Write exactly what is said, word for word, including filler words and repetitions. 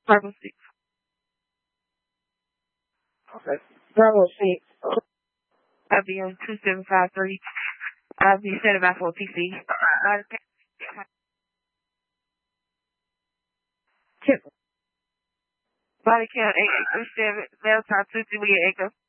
Bravo six. Okay. Bravo six. I B M two seven five three. I'll be setting by for P C. Tip. Body count eight eight three seven. Male top two three eight acre.